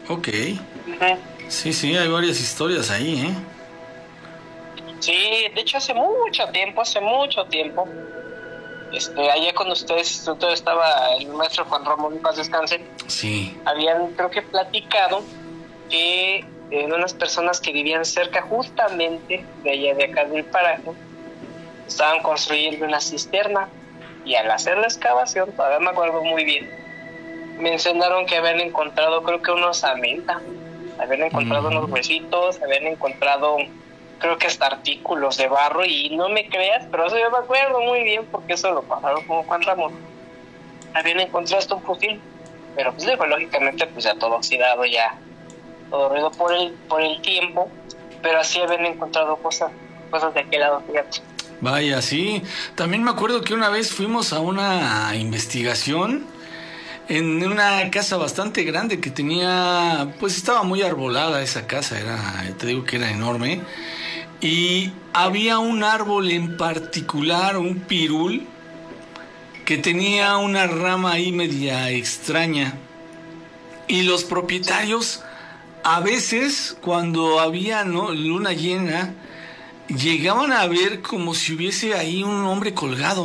Ok. Ujú. Sí, sí, hay varias historias ahí, ¿eh? Sí, de hecho hace mucho tiempo, allá con ustedes, todo estaba el maestro Juan Ramón, en paz descanse, Sí. habían creo que platicado que unas personas que vivían cerca justamente de allá de acá del paraje, estaban construyendo una cisterna y al hacer la excavación, todavía me acuerdo muy bien, mencionaron que habían encontrado creo que unos amenta, habían encontrado unos huesitos, habían encontrado creo que hasta artículos de barro y no me creas, pero eso yo me acuerdo muy bien porque eso lo pasaron como Juan Ramón. Habían encontrado hasta un fusil, pero pues digo, lógicamente pues ya todo oxidado, ya todo ruido por el tiempo, pero así habían encontrado cosas de aquel lado, fíjate. Vaya, sí. También me acuerdo que una vez fuimos a una investigación en una casa bastante grande que tenía, pues estaba muy arbolada esa casa, te digo que era enorme. Y había un árbol en particular, un pirul, que tenía una rama ahí media extraña. Y los propietarios, a veces, cuando había, ¿no?, luna llena, llegaban a ver como si hubiese ahí un hombre colgado.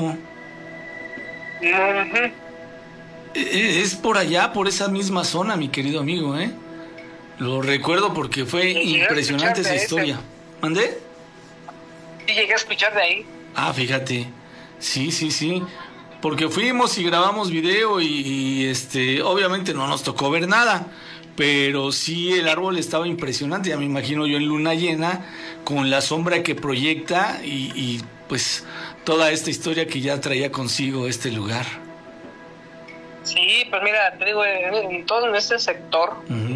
Uh-huh. Es por allá, por esa misma zona, mi querido amigo, ¿eh? Lo recuerdo porque fue Llegué a escuchar impresionante esa de ese. historia. ¿Mandé? Sí, llegué a escuchar de ahí. Ah, fíjate. Sí, sí, sí. Porque fuimos y grabamos video obviamente no nos tocó ver nada, pero sí el árbol estaba impresionante, ya me imagino yo en luna llena, con la sombra que proyecta pues toda esta historia que ya traía consigo este lugar. Sí, pues mira, te digo, en todo este sector, Uh-huh.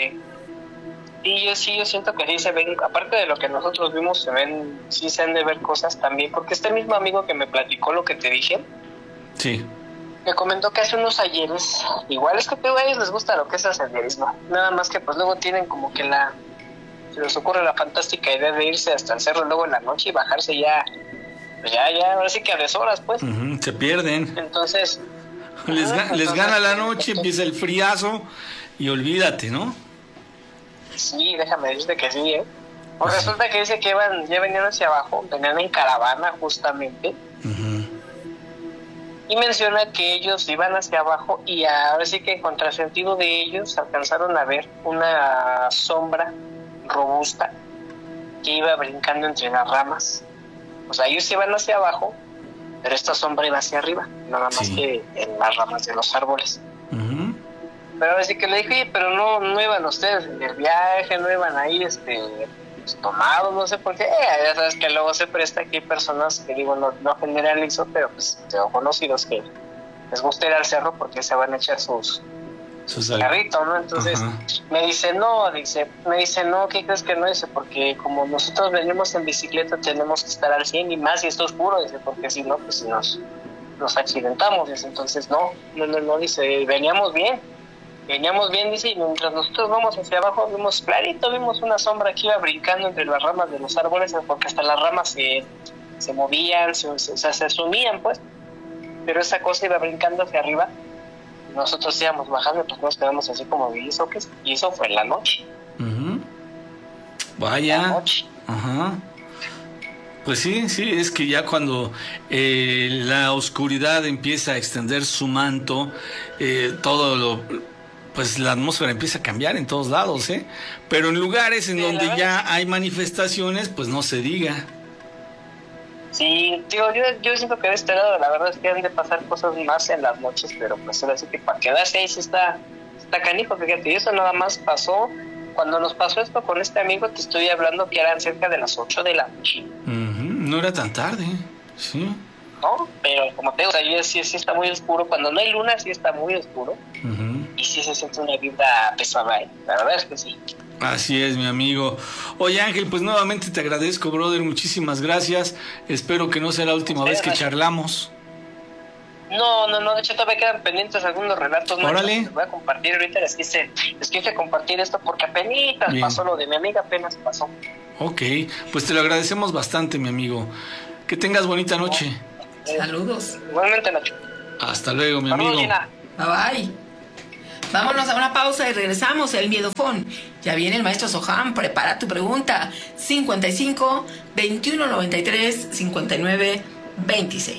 sí, yo siento que sí se ven, aparte de lo que nosotros vimos, sí se han de ver cosas también, porque este mismo amigo que me platicó lo que te dije, Sí. me comentó que hace unos ayeres, igual es que a ellos les gusta lo que es el senderismo, nada más que pues luego tienen como que se les ocurre la fantástica idea de irse hasta el cerro luego en la noche y bajarse pues ya, ahora sí que a deshoras, pues. Uh-huh. Se pierden. Entonces, Les gana la noche, empieza el friazo y olvídate, ¿no? sí, déjame decirte que sí, ¿eh? Pues resulta que dice que ya venían hacia abajo, venían en caravana justamente, Uh-huh. y menciona que ellos iban hacia abajo y ahora sí que en contrasentido de ellos alcanzaron a ver una sombra robusta que iba brincando entre las ramas. O sea, ellos iban hacia abajo, pero esta sombra iba hacia arriba, nada más Sí. que en las ramas de los árboles. Uh-huh. Pero ahora sí que le dije, oye, pero no iban ustedes en el viaje, no iban ahí, pues, tomados, no sé por qué. Ya sabes que luego se presta que hay personas que digo, no generalizo, pero pues tengo conocidos que les gusta ir al cerro porque se van a echar sus carritos, ¿no? Entonces me dice, no, ¿qué crees que no? Dice, porque como nosotros venimos en bicicleta tenemos que estar al 100 y más si está oscuro, dice, porque si no, pues nos accidentamos, dice, entonces no, dice, veníamos bien, dice, y mientras nosotros vamos hacia abajo, vimos una sombra que iba brincando entre las ramas de los árboles, porque hasta las ramas se movían, se sumían, pues, pero esa cosa iba brincando hacia arriba, nosotros íbamos bajando, pues nos quedamos así como, ¿y eso qué es? Y eso fue en la noche. Uh-huh. Vaya. La noche. Ajá. Pues sí, es que ya cuando la oscuridad empieza a extender su manto, pues la atmósfera empieza a cambiar en todos lados, ¿eh? Pero en lugares en donde ya hay manifestaciones, pues no se diga. Sí, digo, yo siento que de este lado la verdad es que han de pasar cosas más en las noches, pero pues ahora sí que para quedarse ahí sí está canijo, fíjate, y eso nada más pasó, cuando nos pasó esto con este amigo, te estoy hablando que eran cerca de las 8 de la noche. Uh-huh. No era tan tarde, sí. ¿No? Pero como te digo, o sea, sí está muy oscuro, cuando no hay luna sí está muy oscuro, uh-huh. Y sí se siente una vibra pesada, la verdad es que sí. Así es, mi amigo. Oye, Ángel, pues nuevamente te agradezco, brother, muchísimas gracias. Espero que no sea la última vez que charlamos. No, de hecho todavía quedan pendientes algunos relatos. Órale. Les voy a compartir ahorita, les quise compartir esto porque apenas pasó lo de mi amiga, apenas pasó. Ok, pues te lo agradecemos bastante, mi amigo. Que tengas bonita noche. Saludos. Igualmente, Nacho. Hasta luego, mi Saludos, amigo. Gina. Bye bye. Vámonos a una pausa y regresamos. El Miedofón. Ya viene el maestro Soham. Prepara tu pregunta. 55 21 93 59 26.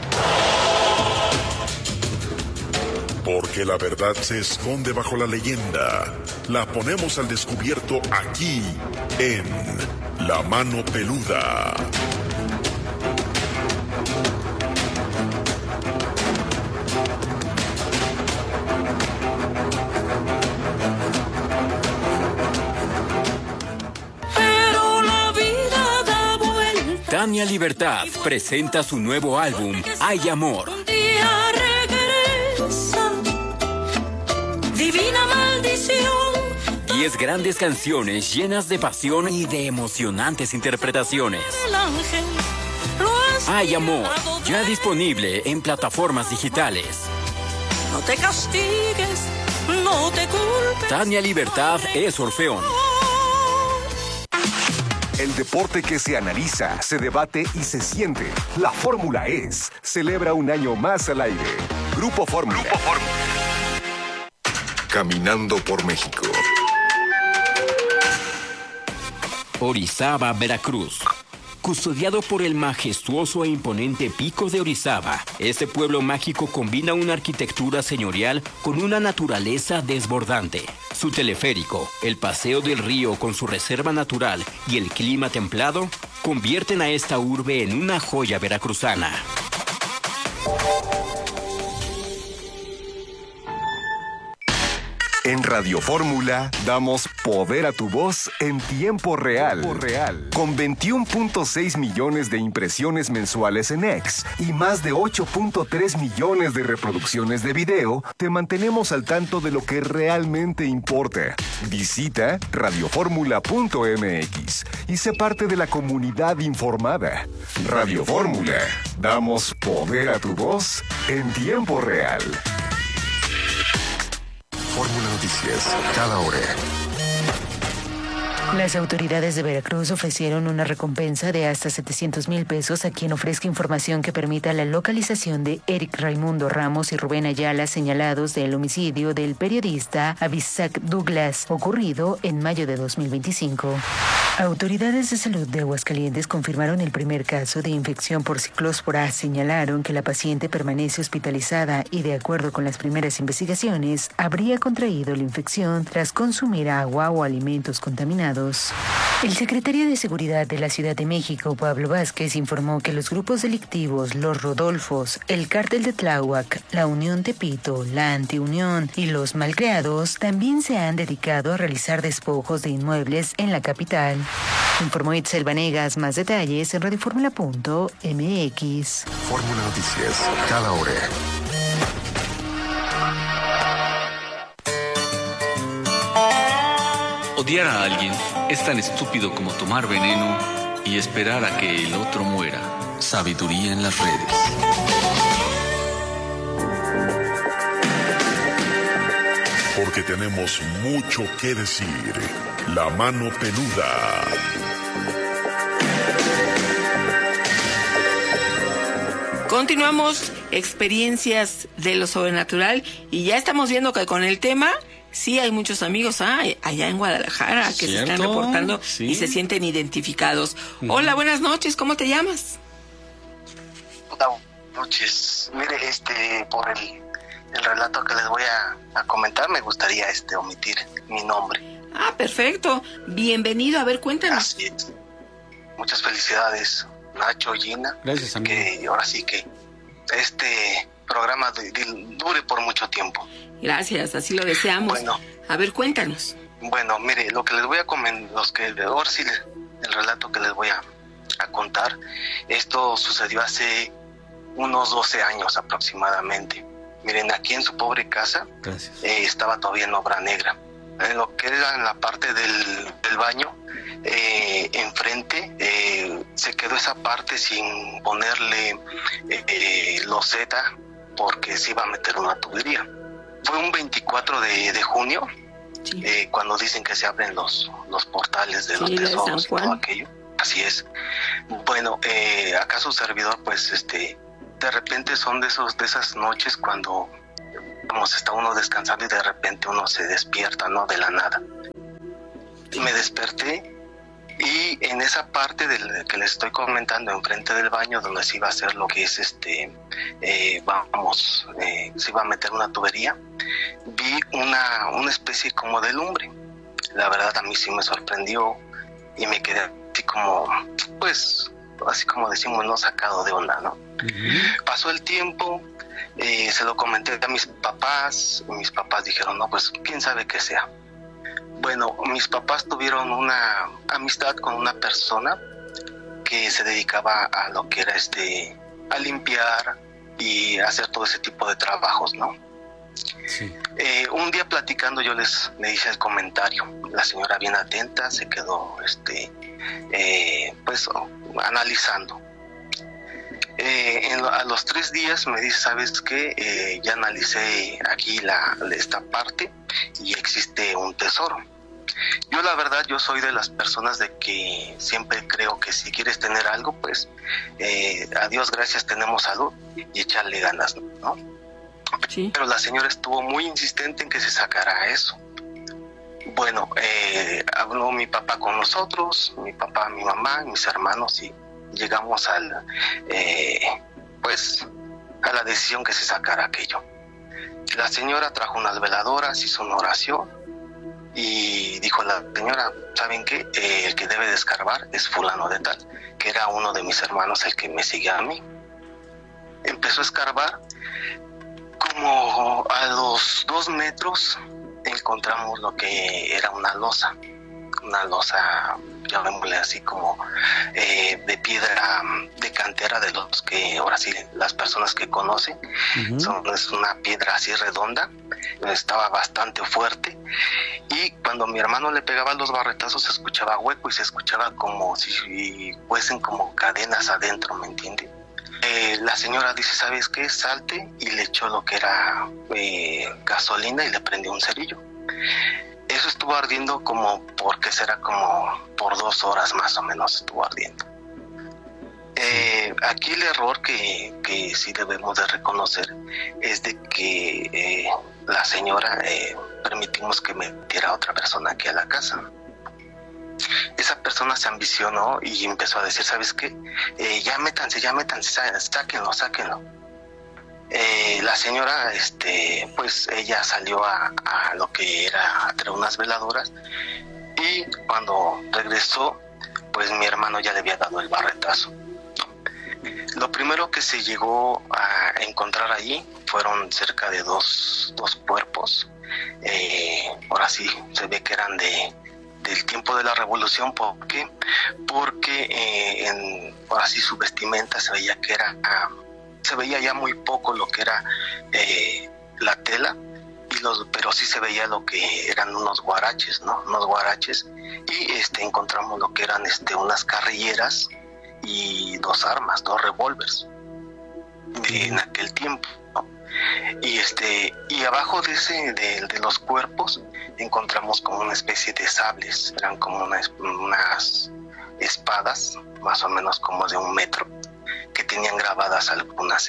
Porque la verdad se esconde bajo la leyenda. La ponemos al descubierto aquí, en La Mano Peluda. Pero la vida da vuelta. Tania Libertad presenta su nuevo álbum, Hay Amor. Un día regresa. Divina maldición. 10 grandes canciones llenas de pasión y de emocionantes interpretaciones. El ángel lo has Hay Amor, mirado ya disponible en plataformas digitales. No te castigues, no te culpes. Tania Libertad es Orfeón. El deporte que se analiza, se debate y se siente. La Fórmula ES celebra un año más al aire. Grupo Fórmula. Caminando por México. Orizaba, Veracruz. Custodiado por el majestuoso e imponente Pico de Orizaba, este pueblo mágico combina una arquitectura señorial con una naturaleza desbordante. Su teleférico, el paseo del río con su reserva natural y el clima templado convierten a esta urbe en una joya veracruzana. En Radio Fórmula damos poder a tu voz en tiempo real. Con 21.6 millones de impresiones mensuales en X y más de 8.3 millones de reproducciones de video, te mantenemos al tanto de lo que realmente importa. Visita radioformula.mx y sé parte de la comunidad informada. Radio Fórmula, damos poder a tu voz en tiempo real. Fórmula Noticias, cada hora. Las autoridades de Veracruz ofrecieron una recompensa de hasta 700,000 pesos a quien ofrezca información que permita la localización de Eric Raimundo Ramos y Rubén Ayala, señalados del homicidio del periodista Abisac Douglas, ocurrido en mayo de 2025. Autoridades de salud de Aguascalientes confirmaron el primer caso de infección por ciclóspora. Señalaron que la paciente permanece hospitalizada y, de acuerdo con las primeras investigaciones, habría contraído la infección tras consumir agua o alimentos contaminados. El secretario de Seguridad de la Ciudad de México, Pablo Vázquez, informó que los grupos delictivos Los Rodolfos, el Cártel de Tláhuac, la Unión Tepito, la Antiunión y los Malcreados también se han dedicado a realizar despojos de inmuebles en la capital. Informó Itzel Vanegas. Más detalles en radioformula.mx. Fórmula Noticias, cada hora. Odiar a alguien es tan estúpido como tomar veneno y esperar a que el otro muera. Sabiduría en las redes. Porque tenemos mucho que decir. La Mano Peluda. Continuamos, experiencias de lo sobrenatural, y ya estamos viendo que con el tema sí hay muchos amigos allá en Guadalajara que se están reportando y se sienten identificados. Hola, buenas noches, ¿cómo te llamas? Buenas noches. Mire, por el relato que les voy a comentar, me gustaría omitir mi nombre. Ah, perfecto. Bienvenido. A ver, cuéntanos. Así es. Muchas felicidades, Nacho, Gina. Gracias, amigo. Que ahora sí que este programa dure por mucho tiempo. Gracias, así lo deseamos. Bueno. A ver, cuéntanos. Bueno, mire, lo que les voy a comentar, ahora sí, el relato que les voy a contar, esto sucedió hace unos 12 años aproximadamente. Miren, aquí en su pobre casa estaba todavía en obra negra. En lo que era en la parte del baño, enfrente, se quedó esa parte sin ponerle loseta porque se iba a meter una tubería. Fue un 24 de junio, cuando dicen que se abren los portales de los tesoros y todo aquello. Así es. Bueno, acá su servidor, pues, de repente son de esas noches cuando está uno descansando y de repente uno se despierta, ¿no? De la nada. Y me desperté y en esa parte que les estoy comentando, enfrente del baño, donde se iba a hacer lo que es se iba a meter una tubería, vi una especie como de lumbre. La verdad a mí sí me sorprendió y me quedé así como, pues, así como decimos, no sacado de onda, ¿no? Uh-huh. Pasó el tiempo, se lo comenté a mis papás dijeron, no, pues, quién sabe qué sea. Bueno, mis papás tuvieron una amistad con una persona que se dedicaba a lo que era a limpiar y hacer todo ese tipo de trabajos, ¿no? Sí. Un día platicando yo le hice el comentario. La señora bien atenta se quedó pues analizando. A los 3 días me dice, ¿sabes qué? Ya analicé aquí esta parte y existe un tesoro. Yo la verdad, yo soy de las personas de que siempre creo que si quieres tener algo, pues a Dios gracias tenemos salud y echarle ganas, ¿no? Sí. Pero la señora estuvo muy insistente en que se sacara eso. Bueno, habló mi papá con nosotros, mi papá, mi mamá, mis hermanos, y llegamos a la decisión que se sacara aquello. La señora trajo unas veladoras, hizo una oración y dijo la señora, ¿saben qué? El que debe de escarbar es fulano de tal, que era uno de mis hermanos el que me sigue a mí. Empezó a escarbar. Como a los 2 metros encontramos lo que era una losa, llamémosle así como de piedra de cantera, de los que ahora sí las personas que conocen. Uh-huh. Es una piedra así redonda, estaba bastante fuerte, y cuando mi hermano le pegaba los barretazos se escuchaba hueco y se escuchaba como si fuesen como cadenas adentro, ¿me entiendes? La señora dice, ¿sabes qué? Salte, y le echó lo que era gasolina y le prendió un cerillo. Eso estuvo ardiendo porque será como por 2 horas más o menos estuvo ardiendo. Aquí el error que sí debemos de reconocer es de que la señora permitimos que metiera a otra persona aquí a la casa. Esa persona se ambicionó y empezó a decir, ¿sabes qué? Ya métanse, sáquenlo. La señora, pues ella salió a lo que era a traer unas veladoras, y cuando regresó, pues mi hermano ya le había dado el barretazo. Lo primero que se llegó a encontrar allí fueron cerca de dos cuerpos. Ahora sí, se ve que eran del tiempo de la revolución. ¿Por qué? Porque ahora sí su vestimenta se veía que se veía ya muy poco lo que era la tela, pero sí se veía lo que eran unos guaraches, ¿no? Unos guaraches, y encontramos lo que eran unas carrilleras y 2 armas, 2 revólveres en aquel tiempo, ¿no? Y abajo de los cuerpos encontramos como una especie de sables, eran como unas espadas más o menos como de 1 metro, que tenían grabadas algunas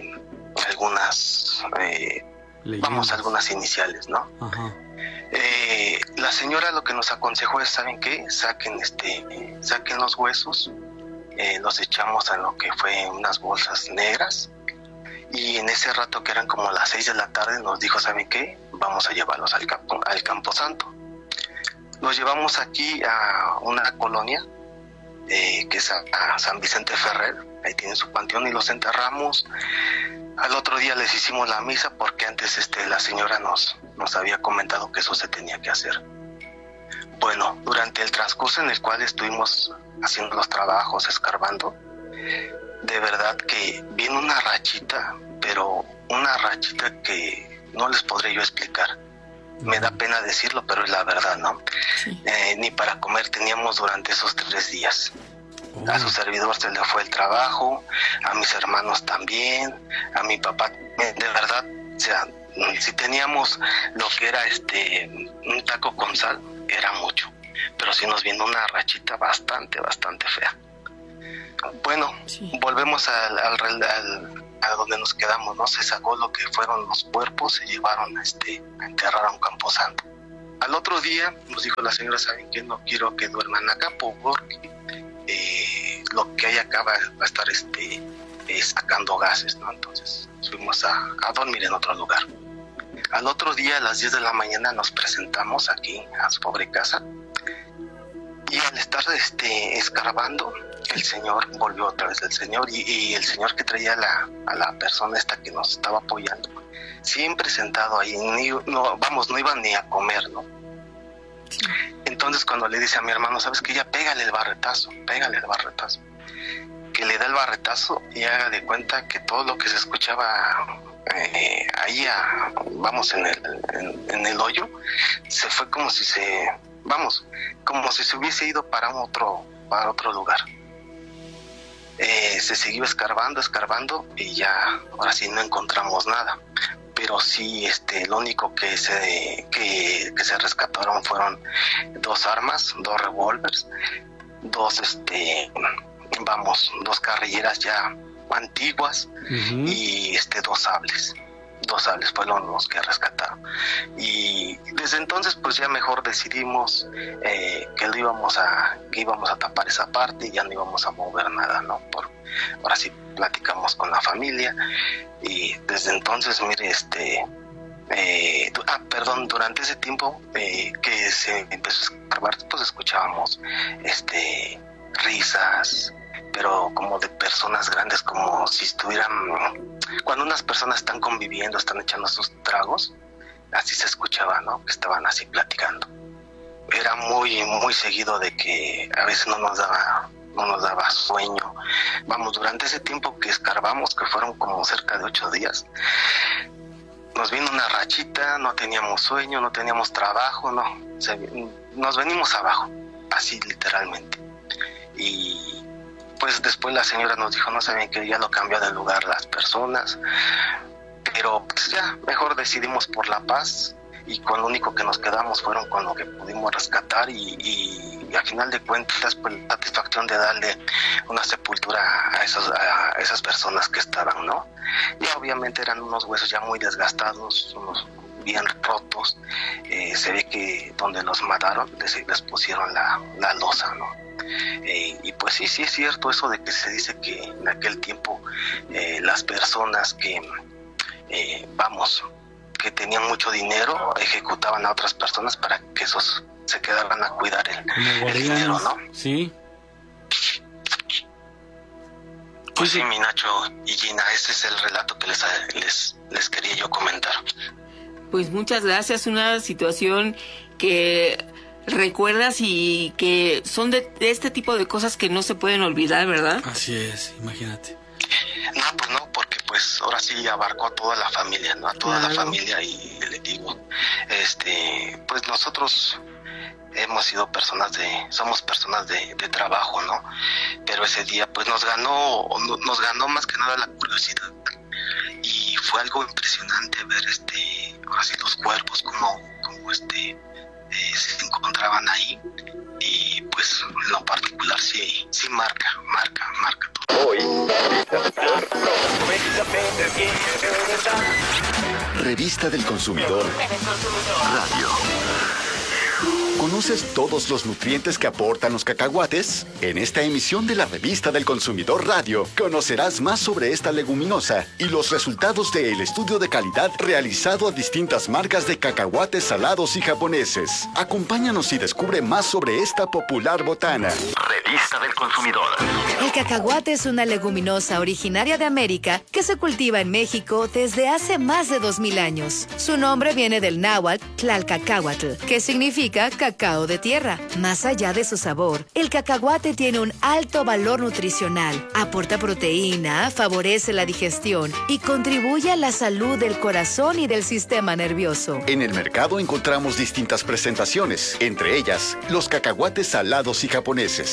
iniciales, ¿no? Ajá. La señora lo que nos aconsejó es, ¿saben qué? Saquen los huesos, los echamos a lo que fue unas bolsas negras, y en ese rato que eran como las 6 de la tarde nos dijo, ¿saben qué? Vamos a llevarlos al Camposanto. Los llevamos aquí a una colonia que es a San Vicente Ferrer, ahí tienen su panteón, y los enterramos. Al otro día les hicimos la misa porque antes la señora nos había comentado que eso se tenía que hacer. Bueno, durante el transcurso en el cual estuvimos haciendo los trabajos, escarbando, de verdad que viene una rachita, pero una rachita que no les podré yo explicar. Me da pena decirlo, pero es la verdad, ¿no? Sí. Ni para comer teníamos durante esos 3 días. A su servidor se le fue el trabajo, a mis hermanos también, a mi papá, de verdad, o sea, si teníamos lo que era un taco con sal, era mucho, pero sí nos vino una rachita bastante fea. Bueno, sí. Volvemos a donde nos quedamos, ¿no? Se sacó lo que fueron los cuerpos, se llevaron a enterrar a un camposanto. Al otro día nos dijo la señora, ¿saben qué? No quiero que duerman acá porque lo que hay acá va a estar sacando gases, ¿no? Entonces fuimos a dormir en otro lugar. Al otro día, a las 10 de la mañana, nos presentamos aquí a su pobre casa. Y al estar escarbando, el señor volvió otra vez el señor y el señor que traía a la persona esta que nos estaba apoyando, siempre sentado ahí, no iba ni a comer, ¿no? Sí. Entonces cuando le dice a mi hermano, ¿sabes qué? Ya pégale el barretazo, que le da el barretazo y haga de cuenta que todo lo que se escuchaba ahí, en el hoyo, se fue como si se hubiese ido para otro lugar. Se siguió escarbando y ya, ahora sí no encontramos nada. Pero sí, lo único que se rescataron fueron 2 armas, 2 revólveres, 2 carrilleras ya antiguas, uh-huh, y 2 sables. 2 sables fueron los que rescataron. Y desde entonces pues ya mejor decidimos que íbamos a tapar esa parte y ya no íbamos a mover nada, ¿no? Ahora sí platicamos con la familia y desde entonces, mire, durante ese tiempo que se empezó a escarbar, pues escuchábamos risas, pero como de personas grandes, como si estuvieran, cuando unas personas están conviviendo, están echando sus tragos, así se escuchaba, ¿no? Que estaban así platicando. Era muy, muy seguido de que a veces no nos daba sueño. Durante ese tiempo que escarbamos, que fueron como cerca de 8 días, nos vino una rachita, no teníamos sueño, no teníamos trabajo, nos venimos abajo, así literalmente. Y pues después la señora nos dijo, no saben que ya lo cambió de lugar las personas, pero pues ya mejor decidimos por la paz y con lo único que nos quedamos fueron con lo que pudimos rescatar y a final de cuentas pues la satisfacción de darle una sepultura a esas personas que estaban, ¿no? Ya obviamente eran unos huesos ya muy desgastados, unos bien rotos, se ve que donde los mataron les pusieron la losa, ¿no? Y pues sí es cierto eso de que se dice que en aquel tiempo las personas que tenían mucho dinero ejecutaban a otras personas para que esos se quedaran a cuidar el dinero, ¿no? Sí. Pues sí, mi Nacho y Gina, ese es el relato que les quería yo comentar. Pues muchas gracias, una situación que recuerdas y que son de este tipo de cosas que no se pueden olvidar, ¿verdad? Así es, imagínate. No, pues no, porque pues ahora sí abarcó a toda la familia, ¿no? A toda la familia y le digo, pues nosotros somos personas de trabajo, ¿no? Pero ese día pues nos ganó más que nada la curiosidad y fue algo impresionante ver ahora sí los cuerpos como se encontraban ahí y pues en lo particular sí marca todo. Hoy Revista del Consumidor Radio. ¿Conoces todos los nutrientes que aportan los cacahuates? En esta emisión de la Revista del Consumidor Radio, conocerás más sobre esta leguminosa y los resultados del estudio de calidad realizado a distintas marcas de cacahuates salados y japoneses. Acompáñanos y descubre más sobre esta popular botana. Revista del Consumidor. El cacahuate es una leguminosa originaria de América que se cultiva en México desde hace más de 2000 años. Su nombre viene del náhuatl Tlalcacahuatl, que significa cacao de tierra. Más allá de su sabor, el cacahuate tiene un alto valor nutricional, aporta proteína, favorece la digestión y contribuye a la salud del corazón y del sistema nervioso. En el mercado encontramos distintas presentaciones, entre ellas los cacahuates salados y japoneses.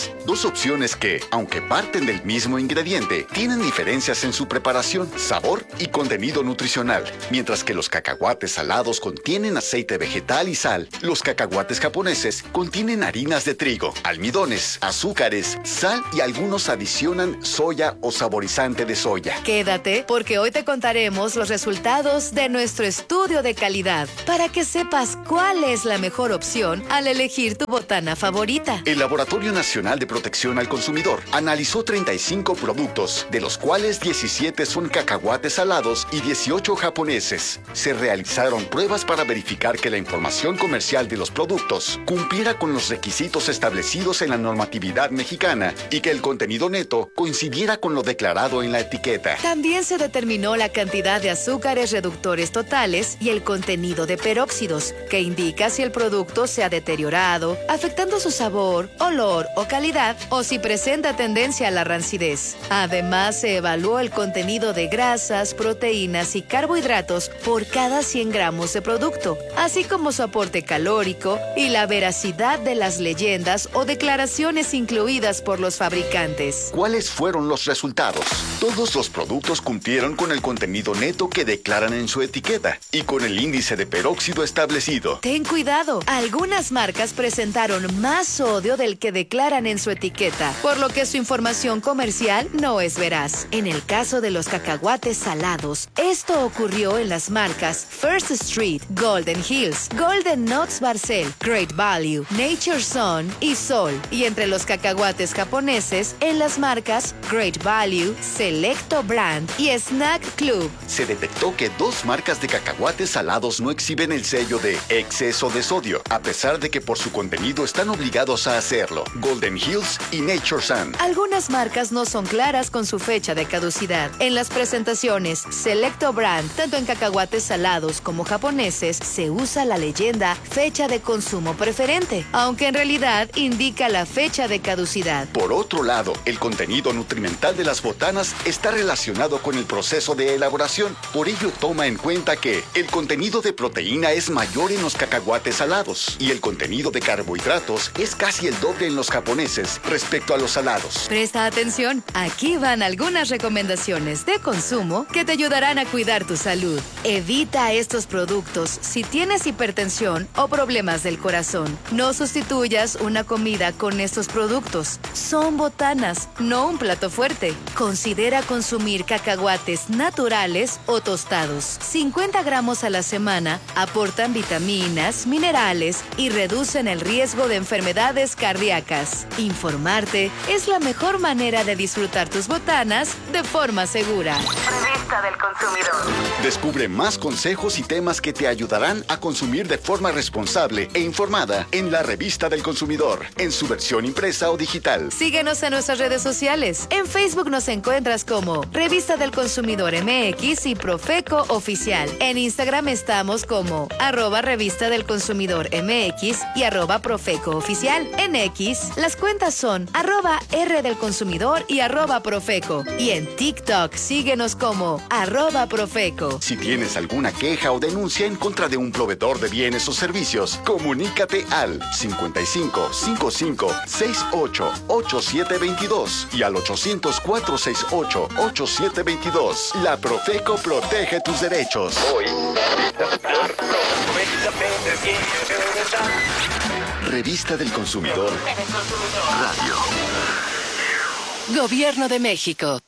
japoneses. Dos opciones que, aunque parten del mismo ingrediente, tienen diferencias en su preparación, sabor y contenido nutricional. Mientras que los cacahuates salados contienen aceite vegetal y sal, los cacahuates japoneses contienen harinas de trigo, almidones, azúcares, sal y algunos adicionan soya o saborizante de soya. Quédate, porque hoy te contaremos los resultados de nuestro estudio de calidad para que sepas cuál es la mejor opción al elegir tu botana favorita. El Laboratorio Nacional de Protección al Consumidor analizó 35 productos, de los cuales 17 son cacahuates salados y 18 japoneses. Se realizaron pruebas para verificar que la información comercial de los productos cumpliera con los requisitos establecidos en la normatividad mexicana y que el contenido neto coincidiera con lo declarado en la etiqueta. También se determinó la cantidad de azúcares reductores totales y el contenido de peróxidos, que indica si el producto se ha deteriorado, afectando su sabor, olor o calidad, o si presenta tendencia a la rancidez. Además, se evaluó el contenido de grasas, proteínas y carbohidratos por cada 100 gramos de producto, así como su aporte calórico y la veracidad de las leyendas o declaraciones incluidas por los fabricantes. ¿Cuáles fueron los resultados? Todos los productos cumplieron con el contenido neto que declaran en su etiqueta y con el índice de peróxido establecido. Ten cuidado, algunas marcas presentaron más sodio del que declaran en su etiqueta, por lo que su información comercial no es veraz. En el caso de los cacahuates salados, esto ocurrió en las marcas First Street, Golden Hills, Golden Nuts Barcel, Great Value, Nature Sun y Sol, y entre los cacahuates japoneses en las marcas Great Value, Selecto Brand y Snack Club. Se detectó que 2 marcas de cacahuates salados no exhiben el sello de exceso de sodio, a pesar de que por su contenido están obligados a hacerlo: Golden Hills y Nature Sun. Algunas marcas no son claras con su fecha de caducidad. En las presentaciones Selecto Brand, tanto en cacahuates salados como japoneses, se usa la leyenda fecha de consumo preferente, aunque en realidad indica la fecha de caducidad. Por otro lado, el contenido nutrimental de las botanas está relacionado con el proceso de elaboración. Por ello, toma en cuenta que el contenido de proteína es mayor en los cacahuates salados y el contenido de carbohidratos es casi el doble en los japoneses respecto a los salados. Presta atención, aquí van algunas recomendaciones de consumo que te ayudarán a cuidar tu salud. Evita estos productos si tienes hipertensión o problemas del corazón. No sustituyas una comida con estos productos. Son botanas, no un plato fuerte. Considera consumir cacahuates naturales o tostados. 50 gramos a la semana aportan vitaminas, minerales y reducen el riesgo de enfermedades cardíacas. Informarte es la mejor manera de disfrutar tus botanas de forma segura. Revista del Consumidor. Descubre más consejos y temas que te ayudarán a consumir de forma responsable e informada en la Revista del Consumidor, en su versión impresa o digital. Síguenos en nuestras redes sociales. En Facebook nos encuentras como Revista del Consumidor MX y Profeco Oficial. En Instagram estamos como @Revista del Consumidor MX y @Profeco Oficial. En X, las cuentas son @R del Consumidor y @Profeco. Y en TikTok, síguenos como @Profeco. Si tienes alguna queja o denuncia en contra de un proveedor de bienes o servicios, comunícate al 55 55 68 8722 y al 800 468 8722. La Profeco protege tus derechos. Revista del Consumidor Radio. Gobierno de México.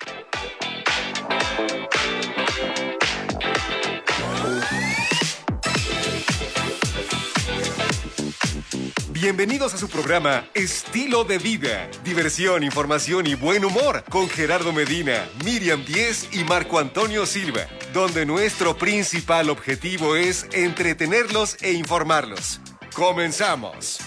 Bienvenidos a su programa Estilo de Vida. Diversión, información y buen humor con Gerardo Medina, Miriam Díez y Marco Antonio Silva, donde nuestro principal objetivo es entretenerlos e informarlos. ¡Comenzamos!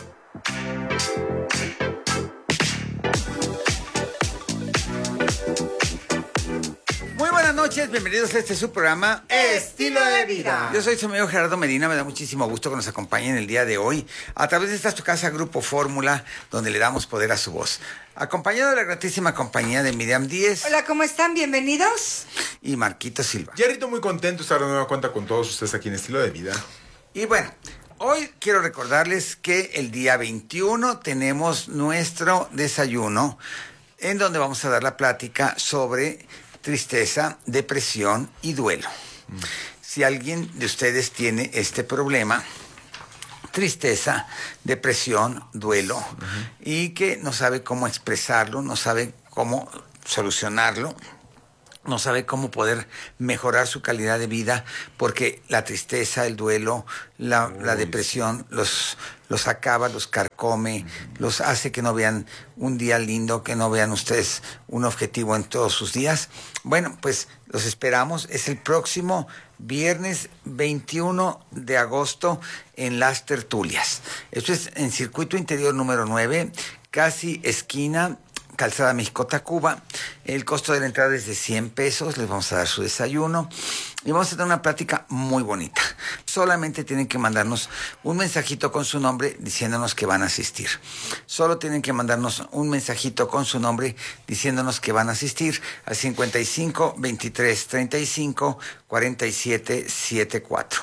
Muy buenas noches, bienvenidos a este su programa Estilo de Vida. Yo soy su amigo Gerardo Medina, me da muchísimo gusto que nos acompañen el día de hoy a través de esta tu casa Grupo Fórmula, donde le damos poder a su voz. Acompañado de la gratísima compañía de Miriam Díez. Hola, ¿cómo están? Bienvenidos. Y Marquito Silva. Jerrito, muy contento de estar de nueva cuenta con todos ustedes aquí en Estilo de Vida. Y bueno, Hoy quiero recordarles que el día 21 tenemos nuestro desayuno en donde vamos a dar la plática sobre tristeza, depresión y duelo. Si alguien de ustedes tiene este problema, tristeza, depresión, duelo, y que no sabe cómo expresarlo, no sabe cómo solucionarlo, no sabe cómo poder mejorar su calidad de vida, porque la tristeza, el duelo, la depresión los acaba, los carcome, los hace que no vean un día lindo, que no vean ustedes un objetivo en todos sus días. Bueno, pues los esperamos. Es el próximo viernes 21 de agosto en Las Tertulias. Esto es en Circuito Interior número 9, casi esquina Calzada México-Tacuba. El costo de la entrada es de 100 pesos. Les vamos a dar su desayuno y vamos a tener una plática muy bonita. Solamente tienen que mandarnos un mensajito con su nombre diciéndonos que van a asistir. Solo tienen que mandarnos un mensajito con su nombre diciéndonos que van a asistir al 55 23 35 47 74.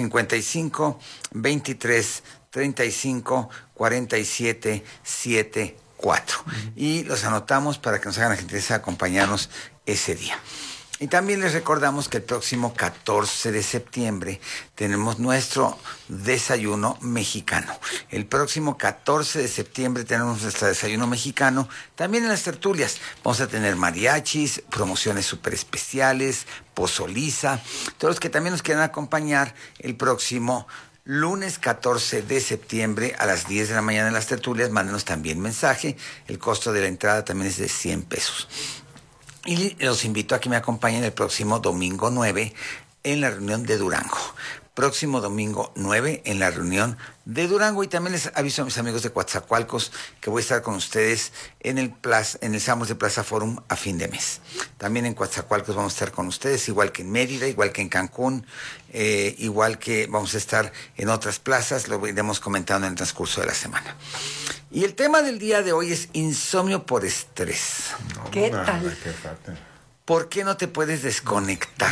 55 23 35 47 74. Y los anotamos para que nos hagan la gentileza de acompañarnos ese día. Y también les recordamos que el próximo 14 de septiembre tenemos nuestro desayuno mexicano. El próximo 14 de septiembre tenemos nuestro desayuno mexicano. También en Las Tertulias vamos a tener mariachis, promociones súper especiales, pozoliza. Todos los que también nos quieran acompañar el próximo lunes 14 de septiembre a las 10 de la mañana en Las Tertulias, mándenos también mensaje. El costo de la entrada también es de 100 pesos. Y los invito a que me acompañen el próximo domingo 9 en la reunión de Durango. Próximo domingo 9 en la reunión de Durango. Y también les aviso a mis amigos de Coatzacoalcos que voy a estar con ustedes en el Samos de Plaza Forum a fin de mes. También en Coatzacoalcos vamos a estar con ustedes, igual que en Mérida, igual que en Cancún, igual que vamos a estar en otras plazas. Lo iremos comentando en el transcurso de la semana. Y el tema del día de hoy es insomnio por estrés. ¿Qué tal? ¿Por qué no te puedes desconectar?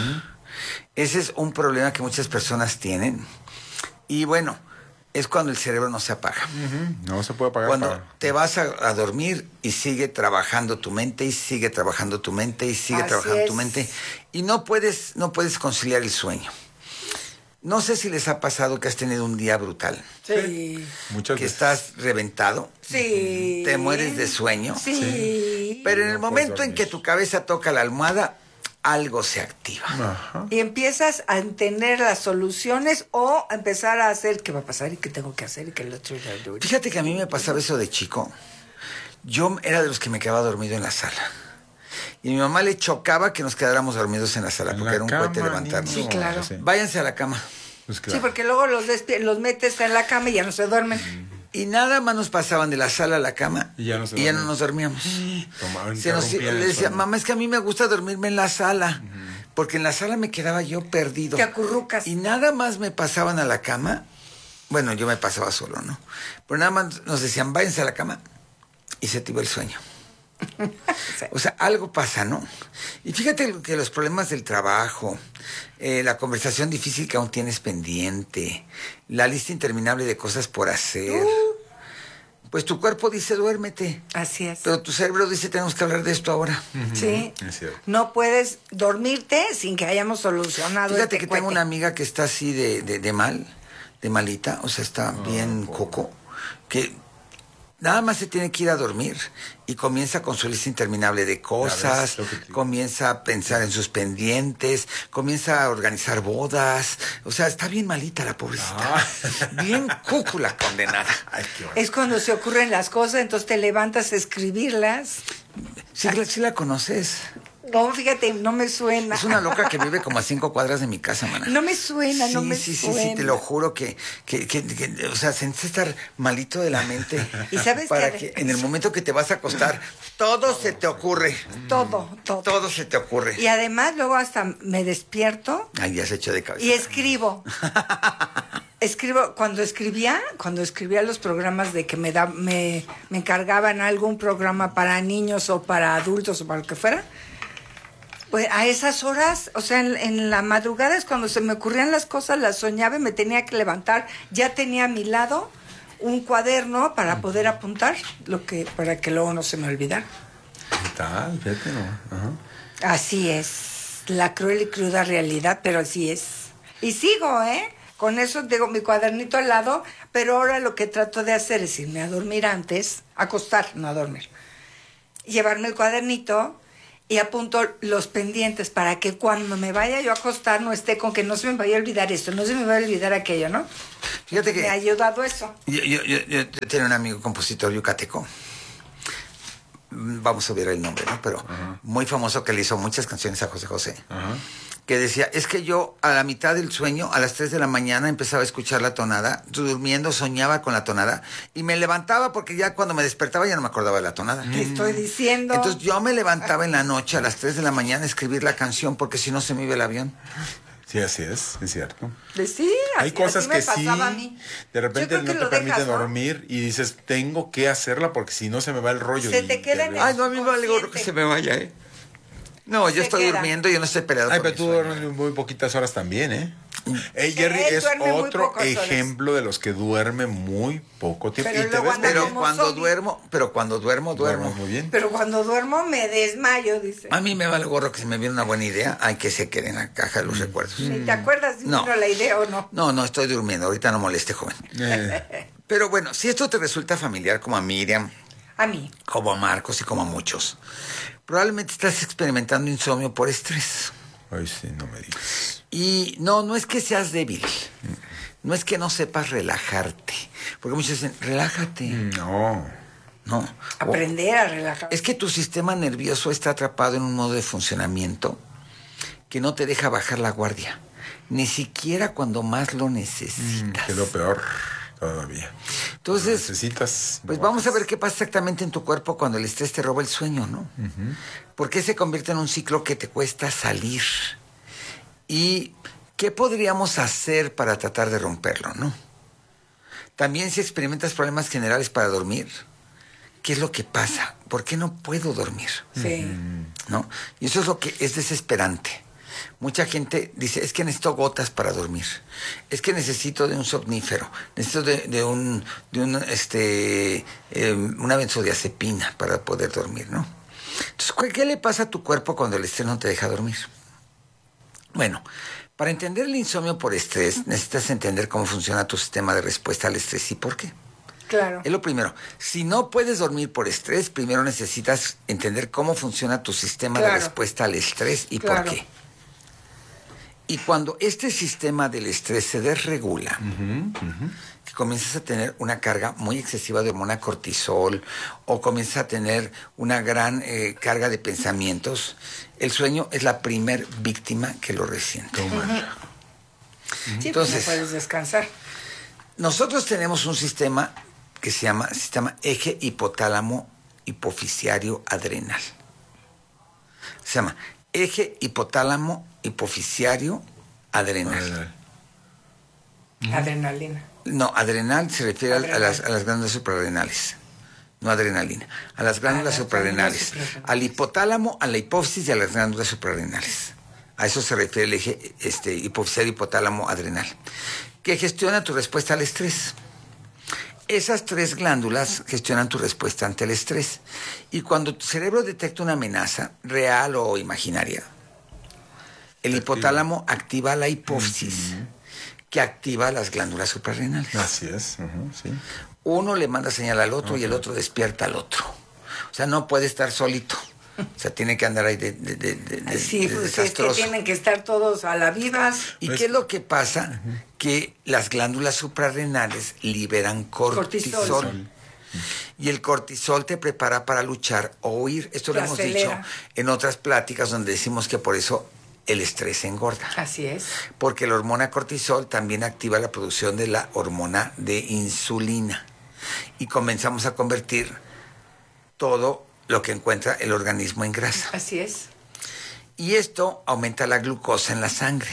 Ese es un problema que muchas personas tienen. Y bueno, es cuando el cerebro no se apaga. No se puede apagar. Cuando te vas a dormir y sigue trabajando tu mente, y sigue trabajando tu mente, y sigue trabajando tu mente. Y no puedes conciliar el sueño. No sé si les ha pasado que has tenido un día brutal. Sí. Muchas que veces. Estás reventado. Sí. Te mueres de sueño. Sí. Pero en el momento en que tu cabeza toca la almohada, algo se activa. Ajá. Y empiezas a entender las soluciones o a empezar a hacer qué va a pasar y qué tengo que hacer y qué el otro. Fíjate que a mí me pasaba eso de chico. Yo era de los que me quedaba dormido en la sala. Y a mi mamá le chocaba que nos quedáramos dormidos en la sala, porque era un cohete levantarnos. Sí, claro. Sí. Váyanse a la cama. Pues claro. Sí, porque luego los metes en la cama y ya no se duermen. Y nada más nos pasaban de la sala a la cama y ya no nos dormíamos. Le decía, sueño. mamá, es que a mí me gusta dormirme en la sala, porque en la sala me quedaba yo perdido. Te acurrucas. Y nada más me pasaban a la cama. Bueno, yo me pasaba solo, ¿no? Pero nada más nos decían, váyanse a la cama, y se te iba el sueño. Sí. O sea, algo pasa, ¿no? Y fíjate que los problemas del trabajo, la conversación difícil que aún tienes pendiente, la lista interminable de cosas por hacer, pues tu cuerpo dice duérmete. Así es. Pero tu cerebro dice tenemos que hablar de esto ahora. Sí. No puedes dormirte sin que hayamos solucionado. Fíjate que tengo una amiga que está así de malita, o sea, está bien coco, que nada más se tiene que ir a dormir y comienza con su lista interminable de cosas, comienza a pensar en sus pendientes, comienza a organizar bodas. O sea, está bien malita la pobrecita. Bien cúcula condenada. Ay, es cuando se ocurren las cosas, entonces te levantas a escribirlas. ¿Sí la conoces? No, fíjate, no me suena. Es una loca que vive como a 5 cuadras de mi casa, maná. No me suena, sí, no me sí, suena. Sí, te lo juro que o sea, se necesita estar malito de la mente. ¿Y sabes para que en el momento que te vas a acostar, todo se te ocurre. Todo se te ocurre. Y además luego hasta me despierto. Ay, ya se echó de cabeza. Y escribo. Cuando escribía los programas de que me encargaban algún programa para niños o para adultos o para lo que fuera, Pues a esas horas, o sea, en la madrugada es cuando se me ocurrían las cosas, las soñaba y me tenía que levantar. Ya tenía a mi lado un cuaderno para poder apuntar, para que luego no se me olvidara. ¿Qué tal? Fíjate, ¿no? Ajá. Así es, la cruel y cruda realidad, pero así es. Y sigo, con eso tengo mi cuadernito al lado, pero ahora lo que trato de hacer es irme a dormir antes, acostar, no a dormir. Llevarme el cuadernito y apunto los pendientes para que cuando me vaya yo a acostar no esté con que no se me vaya a olvidar esto, no se me vaya a olvidar aquello, ¿no? Fíjate que... Me ha ayudado eso. Yo tengo un amigo compositor yucateco. Vamos a ver el nombre, ¿no? Pero muy famoso, que le hizo muchas canciones a José José. Que decía, es que yo a la mitad del sueño, a las 3 de la mañana, empezaba a escuchar la tonada, durmiendo soñaba con la tonada, y me levantaba porque ya cuando me despertaba ya no me acordaba de la tonada. Te estoy diciendo. Entonces yo me levantaba en la noche a las 3 de la mañana a escribir la canción porque si no se me iba el avión. Sí, así es cierto. Sí, hay cosas que sí, a mí. de repente no te permiten dormir y dices, tengo que hacerla porque si no se me va el rollo. Se te queda en el Ay, no, a mí me vale gorro que se me vaya, No, yo estoy durmiendo, yo no estoy peleado. Ay, pero tú duermes muy poquitas horas también, Jerry es otro ejemplo de los que duerme muy poco tiempo. Pero, cuando duermo muy bien. Pero cuando duermo me desmayo, dice. A mí me vale gorro que si me viene una buena idea, hay que se quede en la caja de los recuerdos. ¿Te acuerdas si vino la idea o no? No, estoy durmiendo, ahorita no moleste, joven. Pero bueno, si esto te resulta familiar como a Miriam, a mí, como a Marcos y como a muchos, probablemente estás experimentando insomnio por estrés. Ay, sí, no me digas. Y no es que seas débil. No es que no sepas relajarte. Porque muchos dicen, relájate. No. Aprender a relajar. Es que tu sistema nervioso está atrapado en un modo de funcionamiento que no te deja bajar la guardia. Ni siquiera cuando más lo necesitas. Que es lo peor todavía. Entonces, necesitas. Pues vamos a ver qué pasa exactamente en tu cuerpo cuando el estrés te roba el sueño, ¿no? ¿Por qué se convierte en un ciclo que te cuesta salir? ¿Y qué podríamos hacer para tratar de romperlo, no? También si experimentas problemas generales para dormir, ¿qué es lo que pasa? ¿Por qué no puedo dormir? Sí. ¿No? Y eso es lo que es desesperante. Mucha gente dice, es que necesito gotas para dormir. Es que necesito de un somnífero. Necesito de una benzodiazepina para poder dormir, ¿no? Entonces, ¿qué le pasa a tu cuerpo cuando el estrés no te deja dormir? Bueno, para entender el insomnio por estrés, necesitas entender cómo funciona tu sistema de respuesta al estrés y por qué. Claro. Es lo primero. Si no puedes dormir por estrés, primero necesitas entender cómo funciona tu sistema de respuesta al estrés y por qué. Y cuando este sistema del estrés se desregula, que comienzas a tener una carga muy excesiva de hormona cortisol o comienzas a tener una gran carga de pensamientos, el sueño es la primer víctima que lo resiente. Sí, entonces no puedes descansar. Nosotros tenemos un sistema que se llama sistema eje hipotálamo hipoficiario adrenal. Se llama eje hipotálamo hipoficiario adrenal. Adrenalina. No, adrenal se refiere a las glándulas suprarrenales. No adrenalina. A las glándulas suprarrenales. Al hipotálamo, a la hipófisis y a las glándulas suprarrenales. A eso se refiere el eje hipoficiario hipotálamo adrenal, que gestiona tu respuesta al estrés. Esas 3 glándulas gestionan tu respuesta ante el estrés. Y cuando tu cerebro detecta una amenaza, real o imaginaria, el hipotálamo activa la hipófisis, que activa las glándulas suprarrenales. Así es, sí. Uno le manda señal al otro y el otro despierta al otro. O sea, no puede estar solito. O sea, tiene que andar ahí de desastroso. Es que tienen que estar todos a la vivas. ¿Y qué es lo que pasa? Que las glándulas suprarrenales liberan cortisol. Y el cortisol te prepara para luchar o huir. Esto lo hemos dicho en otras pláticas donde decimos que por eso el estrés engorda. Así es. Porque la hormona cortisol también activa la producción de la hormona de insulina. Y comenzamos a convertir todo lo que encuentra el organismo en grasa. Así es. Y esto aumenta la glucosa en la sangre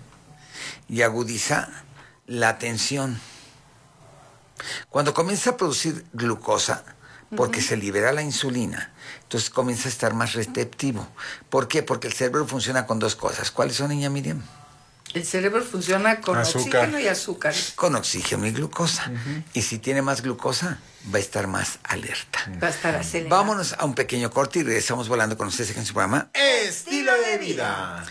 y agudiza la tensión. Cuando comienza a producir glucosa, porque se libera la insulina. Entonces comienza a estar más receptivo. ¿Por qué? Porque el cerebro funciona con dos cosas. ¿Cuáles son, niña Miriam? El cerebro funciona con oxígeno y azúcar. Con oxígeno y glucosa. Y si tiene más glucosa, va a estar más alerta. Va a estar acelerado. Vámonos a un pequeño corte y regresamos volando con ustedes en su programa Estilo de Vida.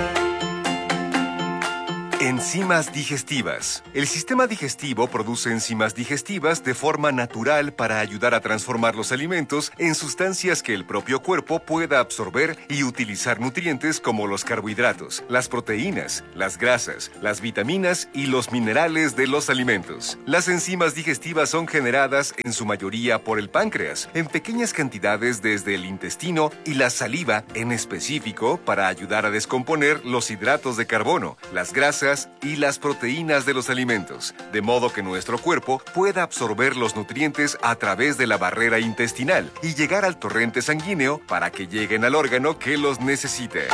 Enzimas digestivas. El sistema digestivo produce enzimas digestivas de forma natural para ayudar a transformar los alimentos en sustancias que el propio cuerpo pueda absorber y utilizar nutrientes como los carbohidratos, las proteínas, las grasas, las vitaminas y los minerales de los alimentos. Las enzimas digestivas son generadas en su mayoría por el páncreas, en pequeñas cantidades desde el intestino y la saliva en específico para ayudar a descomponer los hidratos de carbono, las grasas y las proteínas de los alimentos, de modo que nuestro cuerpo pueda absorber los nutrientes a través de la barrera intestinal y llegar al torrente sanguíneo para que lleguen al órgano que los necesite.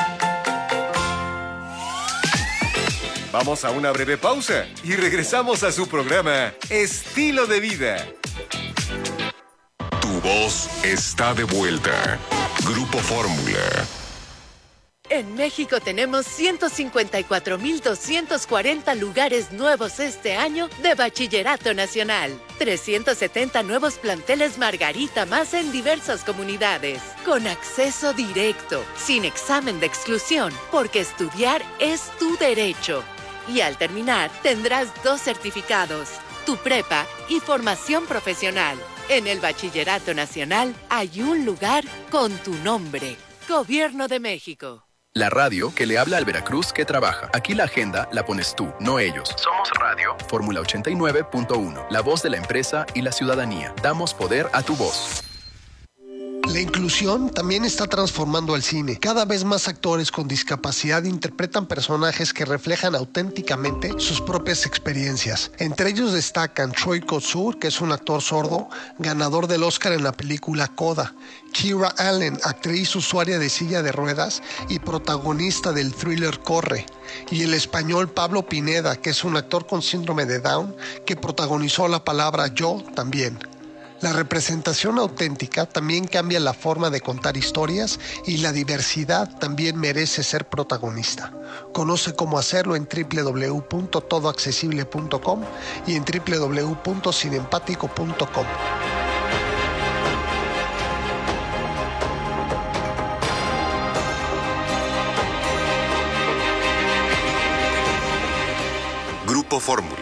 Vamos a una breve pausa y regresamos a su programa Estilo de Vida. Tu voz está de vuelta. Grupo Fórmula. En México tenemos 154,240 lugares nuevos este año de Bachillerato Nacional. 370 nuevos planteles Margarita más en diversas comunidades. Con acceso directo, sin examen de exclusión, porque estudiar es tu derecho. Y al terminar, tendrás 2 certificados, tu prepa y formación profesional. En el Bachillerato Nacional hay un lugar con tu nombre. Gobierno de México. La radio que le habla al Veracruz que trabaja. Aquí la agenda la pones tú, no ellos. Somos Radio. Fórmula 89.1. La voz de la empresa y la ciudadanía. Damos poder a tu voz. La inclusión también está transformando al cine. Cada vez más actores con discapacidad interpretan personajes que reflejan auténticamente sus propias experiencias. Entre ellos destacan Troy Kotsur, que es un actor sordo, ganador del Oscar en la película Coda; Kira Allen, actriz usuaria de silla de ruedas y protagonista del thriller Corre; y el español Pablo Pineda, que es un actor con síndrome de Down, que protagonizó La palabra Yo también. La representación auténtica también cambia la forma de contar historias y la diversidad también merece ser protagonista. Conoce cómo hacerlo en www.todoaccesible.com y en www.sinempático.com. Grupo Fórmula.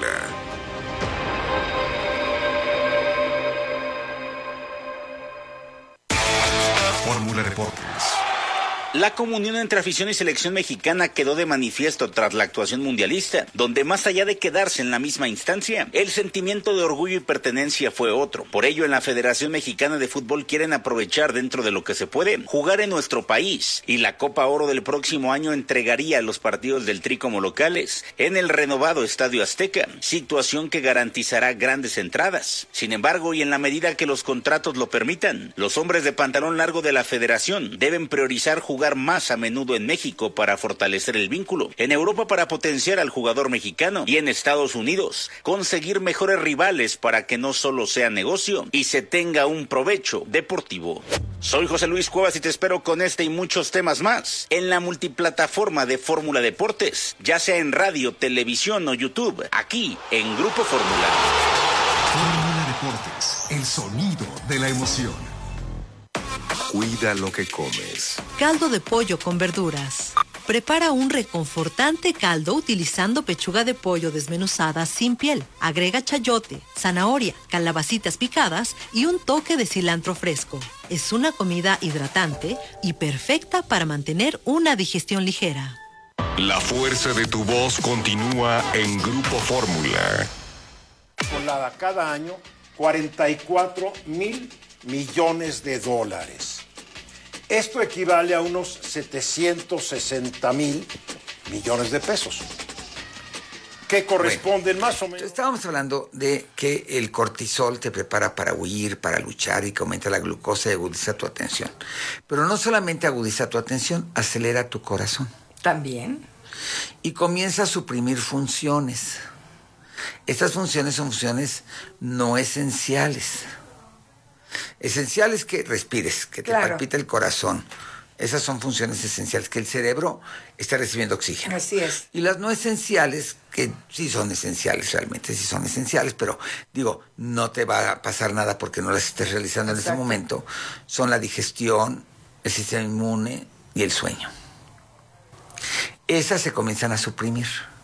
Fórmula Deportes. La comunión entre afición y selección mexicana quedó de manifiesto tras la actuación mundialista, donde más allá de quedarse en la misma instancia, el sentimiento de orgullo y pertenencia fue otro. Por ello, en la Federación Mexicana de Fútbol quieren aprovechar dentro de lo que se puede, jugar en nuestro país, y la Copa Oro del próximo año entregaría los partidos del Tri como locales en el renovado Estadio Azteca, situación que garantizará grandes entradas. Sin embargo, y en la medida que los contratos lo permitan, los hombres de pantalón largo de la Federación deben priorizar jugar más a menudo en México para fortalecer el vínculo, en Europa para potenciar al jugador mexicano y en Estados Unidos conseguir mejores rivales para que no solo sea negocio y se tenga un provecho deportivo. Soy José Luis Cuevas y te espero con este y muchos temas más en la multiplataforma de Fórmula Deportes, ya sea en radio, televisión o YouTube, aquí en Grupo Fórmula. Fórmula Deportes, el sonido de la emoción. Cuida lo que comes. Caldo de pollo con verduras. Prepara un reconfortante caldo utilizando pechuga de pollo desmenuzada sin piel. Agrega chayote, zanahoria, calabacitas picadas y un toque de cilantro fresco. Es una comida hidratante y perfecta para mantener una digestión ligera. La fuerza de tu voz continúa en Grupo Fórmula. Volada cada año 44,000 millones de dólares. Esto equivale a unos 760,000 millones de pesos, que corresponden más o menos. Estábamos hablando de que el cortisol te prepara para huir, para luchar y que aumenta la glucosa y agudiza tu atención. Pero no solamente agudiza tu atención, acelera tu corazón. También. Y comienza a suprimir funciones. Estas funciones son funciones no esenciales. Esencial es que respires, que te palpite el corazón. Esas son funciones esenciales, que el cerebro esté recibiendo oxígeno. Así es. Y las no esenciales, que sí son esenciales, realmente sí son esenciales, pero digo, no te va a pasar nada porque no las estés realizando en ese momento, son la digestión, el sistema inmune y el sueño. Esas se comienzan a suprimir.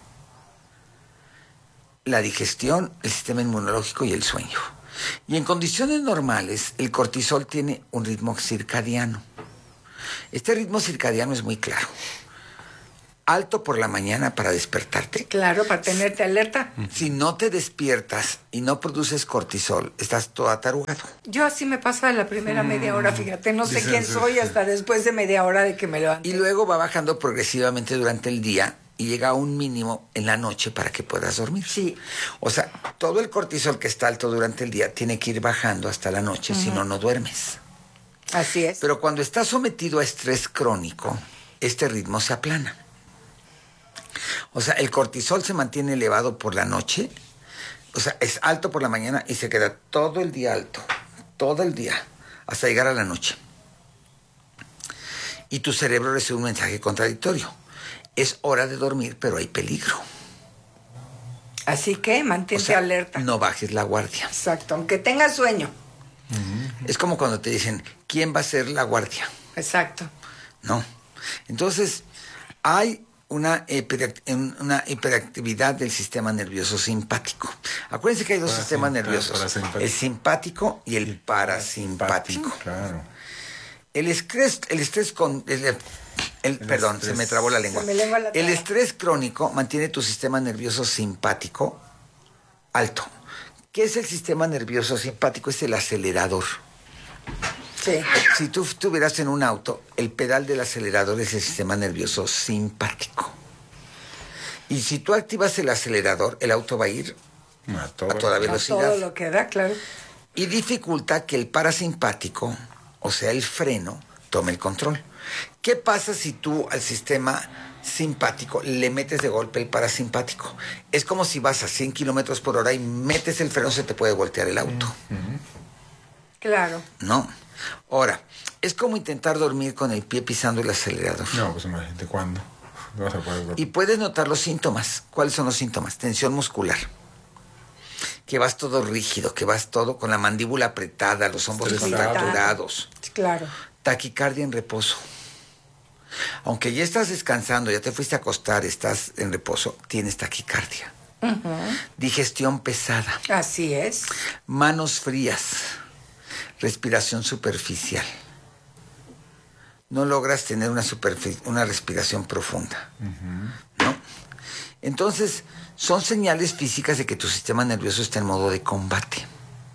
La digestión, el sistema inmunológico y el sueño. Y en condiciones normales, el cortisol tiene un ritmo circadiano. Este ritmo circadiano es muy claro. Alto por la mañana para despertarte. Claro, para tenerte alerta. Si no te despiertas y no produces cortisol, estás todo atarugado. Yo así me pasa la primera media hora, fíjate, no sé quién soy hasta después de media hora de que me levanto. Y luego va bajando progresivamente durante el día y llega a un mínimo en la noche para que puedas dormir. Sí. O sea, todo el cortisol que está alto durante el día tiene que ir bajando hasta la noche, si no, no duermes. Así es. Pero cuando estás sometido a estrés crónico, este ritmo se aplana. O sea, el cortisol se mantiene elevado por la noche, o sea, es alto por la mañana y se queda todo el día alto, todo el día, hasta llegar a la noche. Y tu cerebro recibe un mensaje contradictorio. Es hora de dormir, pero hay peligro. Así que mantente alerta. No bajes la guardia. Exacto, aunque tengas sueño. Es como cuando te dicen, ¿quién va a ser la guardia? Exacto. No. Entonces, hay una hiperactividad del sistema nervioso simpático. Acuérdense que hay dos sistemas nerviosos, el simpático y el parasimpático. Claro. El estrés perdón, se me trabó la lengua. El estrés crónico mantiene tu sistema nervioso simpático alto. ¿Qué es el sistema nervioso simpático? Es el acelerador. Sí. Si tú estuvieras en un auto, el pedal del acelerador es el sistema nervioso simpático. Y si tú activas el acelerador, el auto va a ir a toda velocidad. A todo lo que da, claro. Y dificulta que el parasimpático, o sea, el freno, tome el control. ¿Qué pasa si tú al sistema simpático le metes de golpe el parasimpático? Es como si vas a 100 kilómetros por hora y metes el freno, se te puede voltear el auto. Claro. No. Ahora, es como intentar dormir con el pie pisando el acelerador. No, pues imagínate cuándo. No vas a poder dormir. Y puedes notar los síntomas. ¿Cuáles son los síntomas? Tensión muscular. Que vas todo rígido, que vas todo con la mandíbula apretada, los hombros contracturados. Claro. Taquicardia en reposo. Aunque ya estás descansando, ya te fuiste a acostar, estás en reposo, tienes taquicardia. Digestión pesada. Así es. Manos frías. Respiración superficial. No logras tener una respiración profunda. ¿No? Entonces, son señales físicas de que tu sistema nervioso está en modo de combate.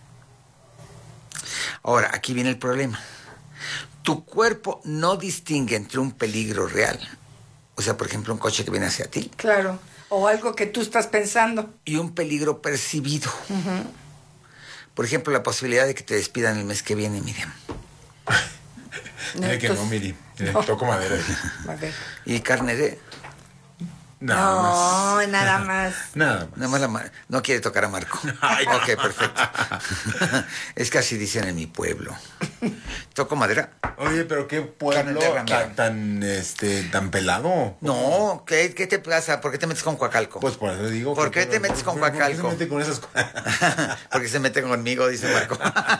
Ahora, aquí viene el problema. Tu cuerpo no distingue entre un peligro real, o sea, por ejemplo, un coche que viene hacia ti. Claro, o algo que tú estás pensando. Y un peligro percibido. Por ejemplo, la posibilidad de que te despidan el mes que viene, Miriam. Dile que no, Miri. Toco madera. A ver. ¿Y carne de...? Nada más. Nada más. No quiere tocar a Marco. Ok, perfecto. Es que así dicen en mi pueblo. ¿Toco madera? Oye, pero qué pueblo tan pelado. No, ¿qué te pasa? ¿Por qué te metes con Coacalco? Pues por eso digo. ¿Por qué te metes con Coacalco? ¿Por qué se mete con esas cosas? Porque se mete conmigo, dice Marco.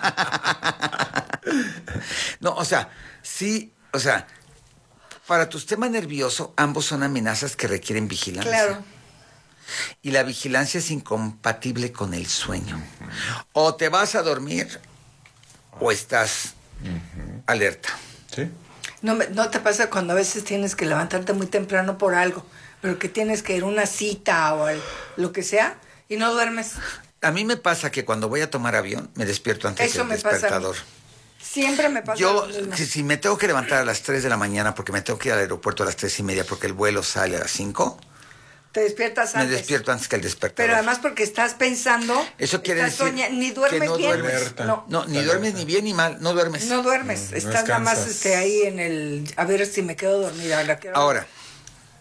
No, o sea, sí, o sea, para tu sistema nervioso, ambos son amenazas que requieren vigilancia. Claro. Y la vigilancia es incompatible con el sueño. O te vas a dormir o estás alerta. ¿Sí? ¿No te pasa cuando a veces tienes que levantarte muy temprano por algo, pero que tienes que ir a una cita o lo que sea y no duermes? A mí me pasa que cuando voy a tomar avión me despierto antes del despertador. Siempre me pasa. Yo, si me tengo que levantar a las 3 de la mañana porque me tengo que ir al aeropuerto a las 3:30 porque el vuelo sale a las 5... Te despiertas antes. Me despierto antes que el despertador. Pero además porque estás pensando... Eso quiere decir ni duermes que no bien. Duermes. No, ni duermes ni bien ni mal, no duermes. No duermes, estás nada más ahí en el... A ver si me quedo dormida. Ahora,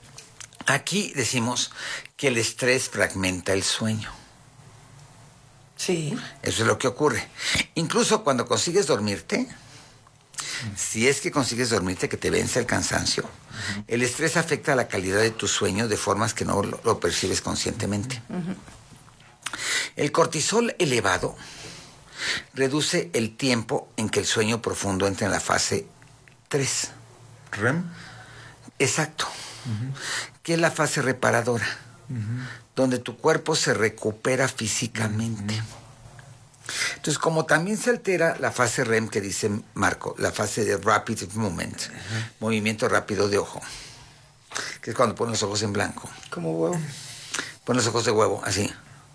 aquí decimos que el estrés fragmenta el sueño. Sí. Eso es lo que ocurre. Incluso cuando consigues dormirte, si es que consigues dormirte, que te vence el cansancio, el estrés afecta la calidad de tu sueño de formas que no lo percibes conscientemente. El cortisol elevado reduce el tiempo en que el sueño profundo entra en la fase 3. ¿REM? Exacto. Que es la fase reparadora, donde tu cuerpo se recupera físicamente. Entonces, como también se altera la fase REM que dice Marco, la fase de Rapid Movement, movimiento rápido de ojo, que es cuando pones los ojos en blanco. Como huevo. Pon los ojos de huevo, así.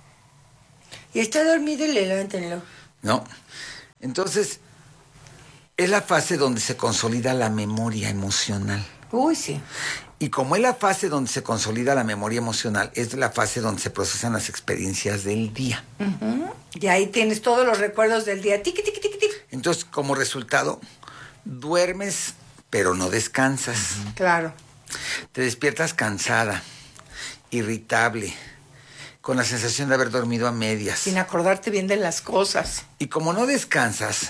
Y está dormido y le levántenlo. No. Entonces, es la fase donde se consolida la memoria emocional. Uy, sí. Y como es la fase donde se consolida la memoria emocional, es la fase donde se procesan las experiencias del día. Y ahí tienes todos los recuerdos del día. Tiqui, tiqui, tiqui, tiqui. Entonces, como resultado, duermes, pero no descansas. Claro. Te despiertas cansada, irritable, con la sensación de haber dormido a medias. Sin acordarte bien de las cosas. Y como no descansas,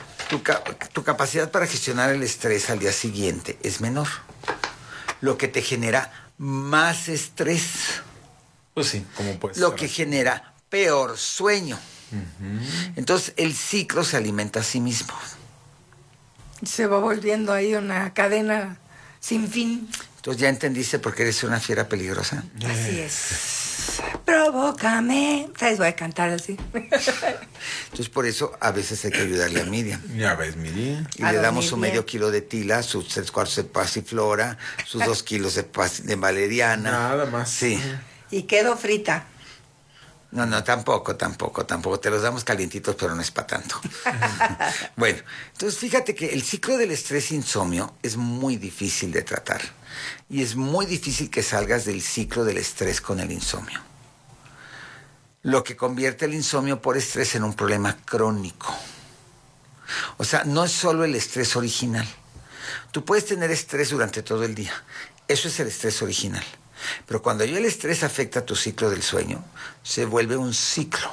tu capacidad para gestionar el estrés al día siguiente es menor, lo que te genera más estrés. Pues sí, como puede Lo ser. que genera peor sueño. Entonces el ciclo se alimenta a sí mismo. Se va volviendo ahí una cadena sin fin. Entonces ya entendiste por qué eres una fiera peligrosa. Así es. Provócame. ¿Sabes? Voy a cantar así. Entonces por eso a veces hay que ayudarle a Miriam. Ya ves, Miriam. Y le damos su medio kilo de tila, sus 3/4 de pasiflora, sus 2 kilos de valeriana. Nada más. Sí. Y quedo frita. No, tampoco. Te los damos calientitos, pero no es para tanto. Bueno, entonces fíjate que el ciclo del estrés-insomnio es muy difícil de tratar. Y es muy difícil que salgas del ciclo del estrés con el insomnio. Lo que convierte el insomnio por estrés en un problema crónico. O sea, no es solo el estrés original. Tú puedes tener estrés durante todo el día. Eso es el estrés original. Pero cuando ya el estrés afecta tu ciclo del sueño, se vuelve un ciclo.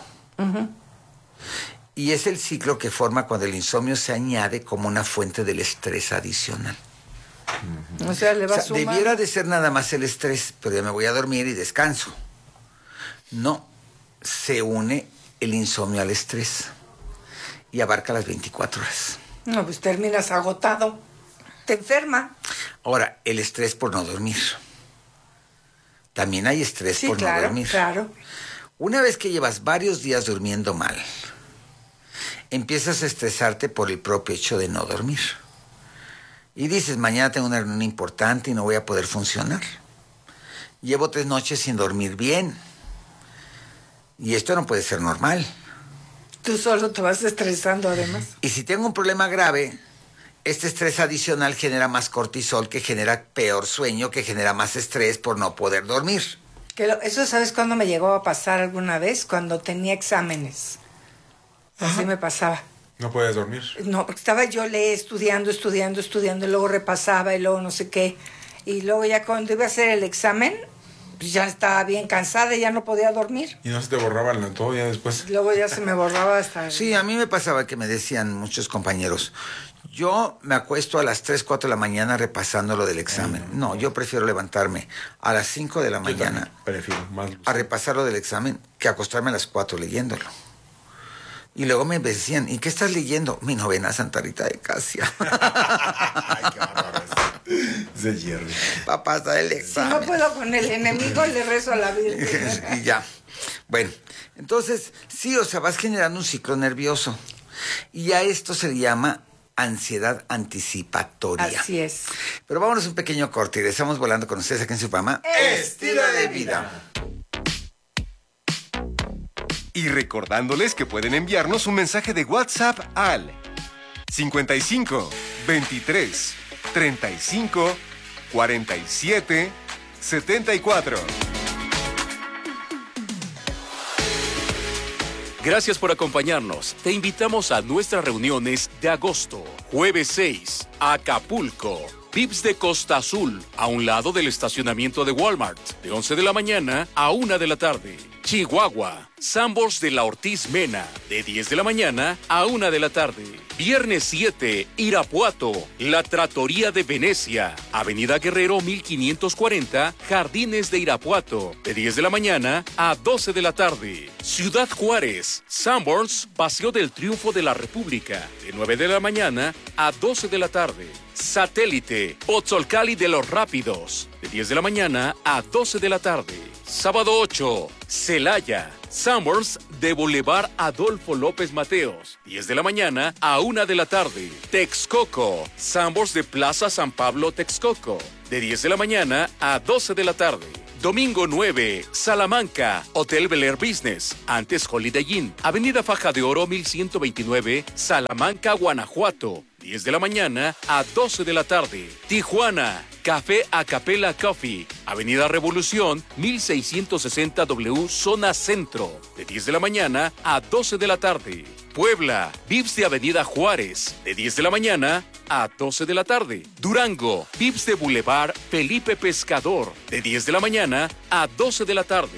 Y es el ciclo que forma cuando el insomnio se añade como una fuente del estrés adicional. O sea, le va a sumar. Debiera de ser nada más el estrés, pero ya me voy a dormir y descanso. No, se une el insomnio al estrés y abarca las 24 horas. No, pues terminas agotado. Te enferma. Ahora, el estrés por no dormir. También hay estrés por no dormir. Claro. Una vez que llevas varios días durmiendo mal, empiezas a estresarte por el propio hecho de no dormir. Y dices, mañana tengo una reunión importante y no voy a poder funcionar. Llevo 3 noches sin dormir bien. Y esto no puede ser normal. Tú solo te vas estresando además. Y si tengo un problema grave, este estrés adicional genera más cortisol, que genera peor sueño, que genera más estrés por no poder dormir. Eso, ¿sabes cuándo me llegó a pasar alguna vez? Cuando tenía exámenes. Así me pasaba. ¿No podías dormir? No, porque estaba yo estudiando, y luego repasaba, y luego no sé qué. Y luego ya cuando iba a hacer el examen, pues ya estaba bien cansada y ya no podía dormir. ¿Y no se te borraba todo ya después? Luego ya se me borraba hasta... Sí, a mí me pasaba que me decían muchos compañeros, yo me acuesto a las 3, 4 de la mañana repasando lo del examen. No, yo prefiero levantarme a las 5 de la mañana prefiero más a repasar lo del examen que acostarme a las 4 leyéndolo. Y luego me decían, ¿y qué estás leyendo? Mi novena Santa Rita de Casia. Ay, qué bárbaro es de Jerry. Para pasar el Si examen. no puedo con el enemigo, le rezo a la Virgen. Y ya. Bueno, entonces, sí, o sea, vas generando un ciclo nervioso. Y a esto se le llama ansiedad anticipatoria. Así es. Pero vámonos un pequeño corte y regresamos volando con ustedes aquí en su programa Estilo de Vida. Y recordándoles que pueden enviarnos un mensaje de WhatsApp al 55 23 35 47 74. Gracias por acompañarnos. Te invitamos a nuestras reuniones de agosto. Jueves 6, Acapulco. Vips de Costa Azul, a un lado del estacionamiento de Walmart. De 11 de la mañana a 1 de la tarde. Chihuahua, Sanborns de la Ortiz Mena, de 10 de la mañana a 1 de la tarde. Viernes 7, Irapuato, La Trattoria de Venecia, Avenida Guerrero 1540, Jardines de Irapuato, de 10 de la mañana a 12 de la tarde. Ciudad Juárez, Sanborns, Paseo del Triunfo de la República, de 9 de la mañana a 12 de la tarde. Satélite, Pozzolcali de los Rápidos, de 10 de la mañana a 12 de la tarde. Sábado 8, Celaya, Sanborns de Boulevard Adolfo López Mateos, 10 de la mañana a 1 de la tarde. Texcoco, Sanborns de Plaza San Pablo Texcoco, de 10 de la mañana a 12 de la tarde. Domingo 9, Salamanca, Hotel Bel Air Business, antes Holiday Inn, Avenida Faja de Oro 1129, Salamanca, Guanajuato, 10 de la mañana a 12 de la tarde. Tijuana, Café Acapella Coffee, Avenida Revolución 1660 W, Zona Centro, de 10 de la mañana a 12 de la tarde. Puebla, Vips de Avenida Juárez, de 10 de la mañana a 12 de la tarde. Durango, Vips de Boulevard Felipe Pescador, de 10 de la mañana a 12 de la tarde.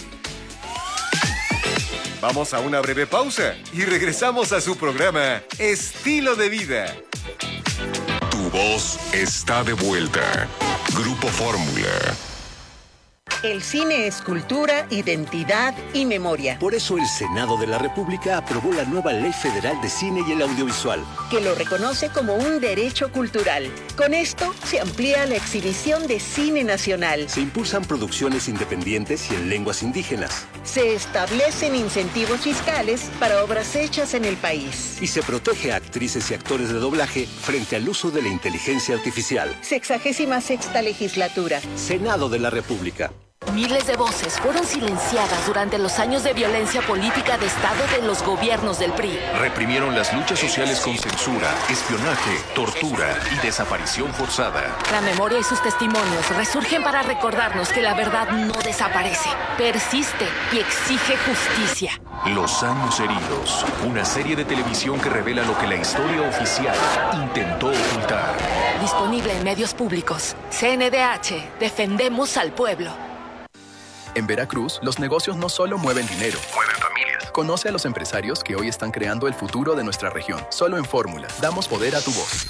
Vamos a una breve pausa y regresamos a su programa Estilo de Vida. Tu voz está de vuelta. Grupo Fórmula. El cine es cultura, identidad y memoria. Por eso el Senado de la República aprobó la nueva Ley Federal de Cine y el Audiovisual, que lo reconoce como un derecho cultural. Con esto se amplía la exhibición de cine nacional. Se impulsan producciones independientes y en lenguas indígenas. Se establecen incentivos fiscales para obras hechas en el país. Y se protege a actrices y actores de doblaje frente al uso de la inteligencia artificial. 66ª legislatura. Senado de la República. Miles de voces fueron silenciadas durante los años de violencia política de Estado de los gobiernos del PRI. Reprimieron las luchas sociales con censura, espionaje, tortura y desaparición forzada. La memoria y sus testimonios resurgen para recordarnos que la verdad no desaparece, persiste y exige justicia. Los años heridos, una serie de televisión que revela lo que la historia oficial intentó ocultar. Disponible en medios públicos. CNDH, defendemos al pueblo. En Veracruz, los negocios no solo mueven dinero, mueven familias. Conoce a los empresarios que hoy están creando el futuro de nuestra región. Solo en Fórmula, damos poder a tu voz.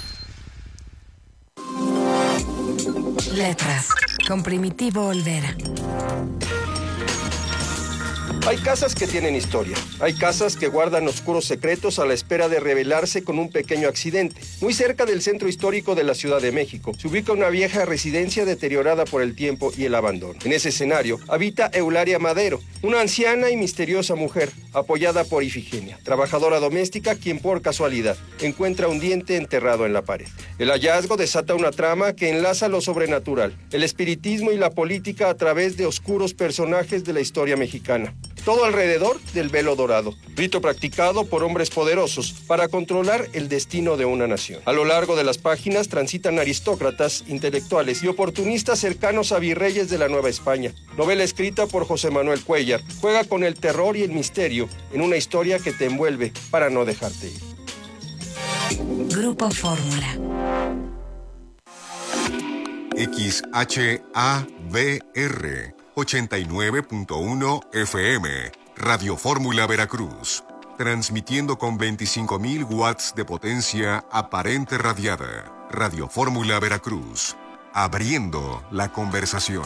Letras, con Primitivo Olvera. Hay casas que tienen historia. Hay casas que guardan oscuros secretos a la espera de revelarse con un pequeño accidente. Muy cerca del centro histórico de la Ciudad de México, se ubica una vieja residencia deteriorada por el tiempo y el abandono. En ese escenario habita Eulalia Madero, una anciana y misteriosa mujer, apoyada por Ifigenia, trabajadora doméstica quien por casualidad encuentra un diente enterrado en la pared. El hallazgo desata una trama que enlaza lo sobrenatural, el espiritismo y la política a través de oscuros personajes de la historia mexicana. Todo alrededor del velo dorado, rito practicado por hombres poderosos para controlar el destino de una nación. A lo largo de las páginas transitan aristócratas, intelectuales y oportunistas cercanos a virreyes de la Nueva España. Novela escrita por José Manuel Cuellar, juega con el terror y el misterio en una historia que te envuelve para no dejarte ir. Grupo Fórmula. XHABR 89.1 FM, Radio Fórmula Veracruz, transmitiendo con 25.000 watts de potencia aparente radiada. Radio Fórmula Veracruz, abriendo la conversación.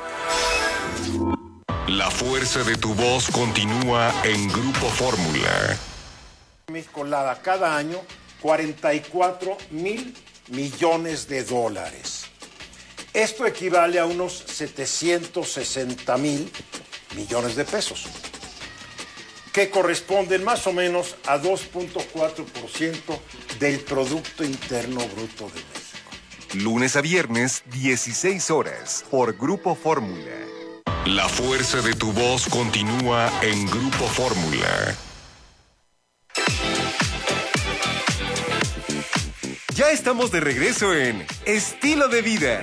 La fuerza de tu voz continúa en Grupo Fórmula. México da cada año 44,000 millones de dólares. Esto equivale a unos 760,000 millones de pesos, que corresponden más o menos a 2.4% del Producto Interno Bruto de México. Lunes a viernes, 16 horas, por Grupo Fórmula. La fuerza de tu voz continúa en Grupo Fórmula. Ya estamos de regreso en Estilo de Vida.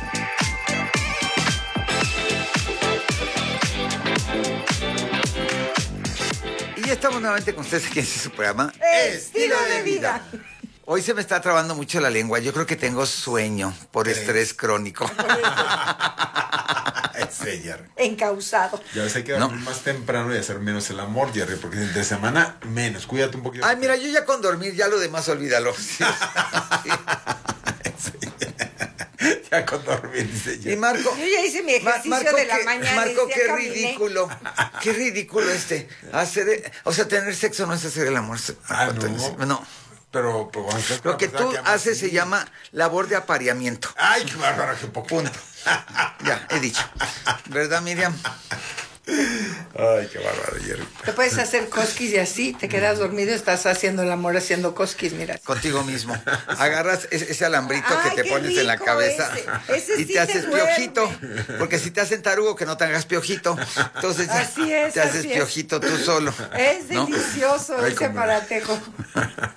Y ya estamos nuevamente con ustedes aquí en su programa Estilo de Vida. Hoy se me está trabando mucho la lengua. Yo creo que tengo sueño por estrés crónico. Sí, Jerry. Encausado. Ya ves, hay que dormir más temprano y hacer menos el amor, Jerry, porque entre semana menos. Cuídate un poquito. Ay, mira, yo ya con dormir, ya lo demás olvídalo. Sí. Ya con dormir, dice Jerry. Y Marco... Yo ya hice mi ejercicio de la mañana. Marco, qué caminé. ridículo. Qué ridículo tener sexo no es hacer el amor. No. Pero lo que tú haces se llama labor de apareamiento. Ay, qué bárbaro, qué poco. Punto. Ya, he dicho. ¿Verdad, Miriam? Ay, qué bárbaro, Jerry. Te puedes hacer cosquis y así, te quedas dormido, estás haciendo el amor haciendo cosquis, mira. Contigo mismo. Agarras ese alambrito que te pones en la cabeza ese y sí te haces duerme. piojito. Porque si te hacen tarugo, que no te hagas piojito. Entonces así es, te haces piojito tú solo. Es delicioso ese aparatejo.